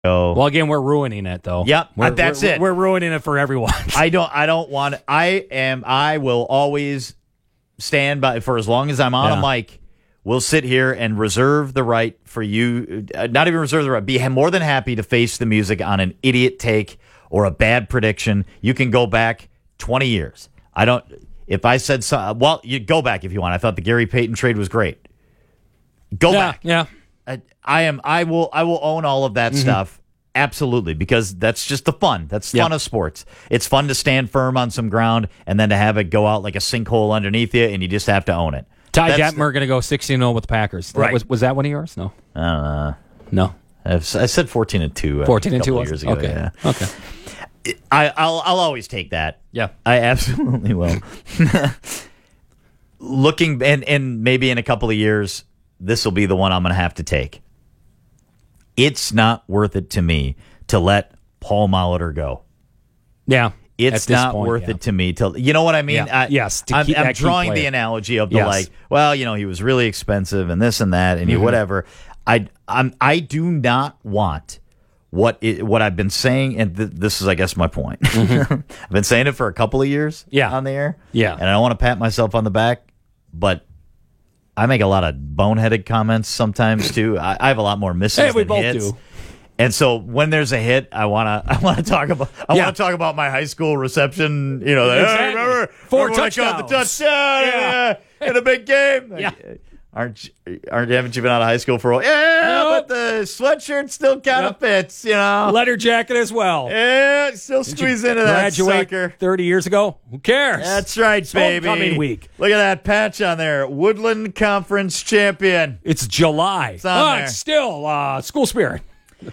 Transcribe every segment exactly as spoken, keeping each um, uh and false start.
go. Well, again, we're ruining it, though. Yep, we're, that's we're, it. We're ruining it for everyone. I don't. I don't want. I am. I will always stand by for as long as I'm on Yeah. a mic. We'll sit here and reserve the right for you. Uh, not even reserve the right. Be more than happy to face the music on an idiot take or a bad prediction. You can go back twenty years. I don't. If I said so, well, you go back if you want. I thought the Gary Payton trade was great. Go yeah, back. yeah. I, I am. I will. I will own all of that mm-hmm. stuff. Absolutely, because that's just the fun. That's the yep. fun of sports. It's fun to stand firm on some ground and then to have it go out like a sinkhole underneath you, and you just have to own it. Ty Detmer going to go sixteen and oh with the Packers. Right. Was, was that one of yours? No. I don't know. No. I've, I said fourteen and two. fourteen and two years ago. Okay. Yeah. Okay. I, I'll. I'll always take that. Yeah. I absolutely will. Looking and and maybe in a couple of years, this will be the one I'm going to have to take. It's not worth it to me to let Paul Molitor go. Yeah. It's not point, worth yeah. it to me to, you know what I mean? Yeah. I, yes. I'm, keep, I'm drawing the analogy of the yes. like, well, you know, he was really expensive and this and that and mm-hmm. you whatever. I I'm I do not want what it, what I've been saying, and th- this is, I guess, my point. Mm-hmm. I've been saying it for a couple of years yeah. on the air. Yeah. And I don't want to pat myself on the back, but I make a lot of boneheaded comments sometimes too. I, I have a lot more misses hey, we than both hits. do. And so when there's a hit, I wanna I wanna talk about I yeah. wanna talk about my high school reception. You know, that, exactly. hey, remember four remember touchdowns, when I caught the touchdown yeah. yeah, in a big game. Yeah. Aren't aren't haven't you been out of high school for a while? Yeah, nope. but the sweatshirt still kind of yep. fits. You know, leather jacket as well. Yeah, still squeeze into that sucker. Thirty years ago, who cares? That's right, it's baby. Homecoming week. Look at that patch on there. Woodland Conference champion. It's July. It's on oh, there. It's still uh, school spirit.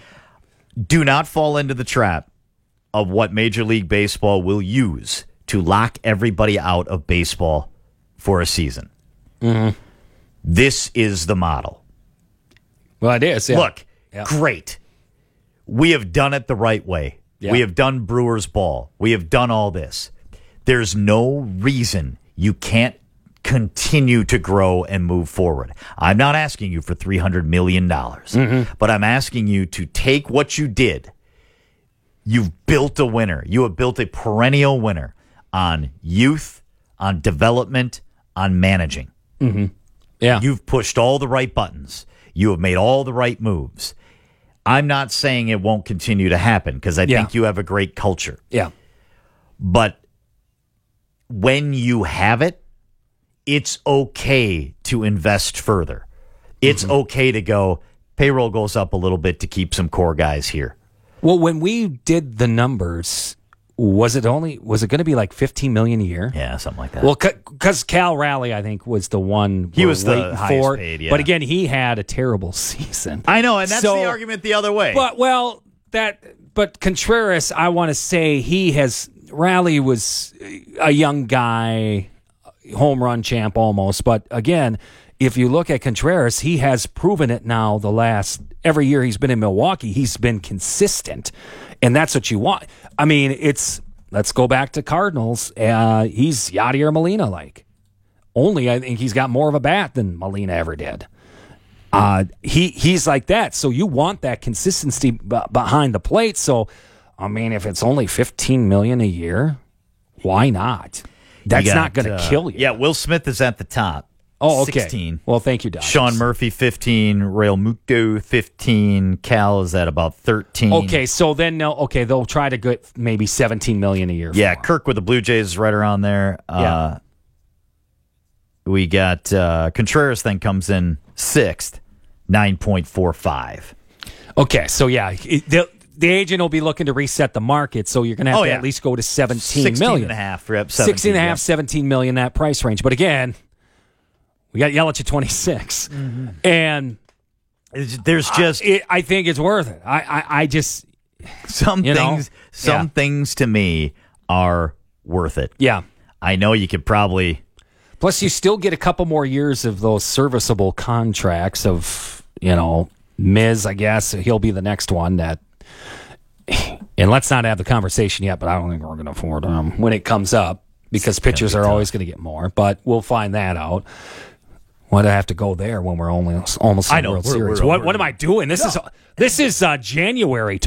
Do not fall into the trap of what Major League Baseball will use to lock everybody out of baseball for a season. Mm-hmm. This is the model. Well, it is. Yeah. Look, yeah. great. We have done it the right way. Yeah. We have done Brewers ball. We have done all this. There's no reason you can't continue to grow and move forward. I'm not asking you for three hundred million dollars, mm-hmm. but I'm asking you to take what you did. You've built a winner. You have built a perennial winner on youth, on development, on managing. Mm-hmm. Yeah. You've pushed all the right buttons. You have made all the right moves. I'm not saying it won't continue to happen because I yeah. think you have a great culture. Yeah. But when you have it, it's okay to invest further. It's mm-hmm. okay to go, payroll goes up a little bit to keep some core guys here. Well, when we did the numbers, was it only was it going to be like fifteen million dollars a year? Yeah, something like that. Well, because Cal Raleigh, I think, was the one he was the highest for. paid. Yeah. But again, he had a terrible season. I know, and that's so, the argument the other way. But well, that but Contreras, I want to say he has. Raleigh was a young guy, home run champ almost. But again, if you look at Contreras, he has proven it now. The last every year he's been in Milwaukee, he's been consistent, and that's what you want. I mean, it's let's go back to Cardinals. Uh, he's Yadier Molina like. Only I think he's got more of a bat than Molina ever did. Uh, he he's like that. So you want that consistency b- behind the plate. So, I mean, if it's only fifteen million dollars a year, why not? That's got, not going to uh, kill you. Yeah, Will Smith is at the top. Oh, okay. sixteen. Well, thank you, Doc. Sean Murphy, fifteen. Real Muto, fifteen. Cal is at about thirteen. Okay, so then, no, okay, they'll try to get maybe seventeen million dollars a year. Yeah, for Kirk with the Blue Jays is right around there. Yeah. Uh, we got uh, Contreras then comes in sixth, nine point four five. Okay, so yeah, it, the, the agent will be looking to reset the market, so you're going to have oh, to yeah. at least go to seventeen sixteen million. and a half, yep, sixteen and a half, yeah. seventeen million, that price range. But again, we got Yelich at twenty-six. Mm-hmm. And it's, there's just. I, it, I think it's worth it. I, I, I just. Some you things, know? some yeah. things to me are worth it. Yeah. I know you could probably. Plus, you still get a couple more years of those serviceable contracts of, you know, Miz, I guess. He'll be the next one that. And let's not have the conversation yet, but I don't think we're going to afford him when it comes up because pitchers are always going to get more. But we'll find that out. Why do I have to go there when we're only almost in I the know. World We're- Series? we're- what, we're- what am I doing? This is this is uh, January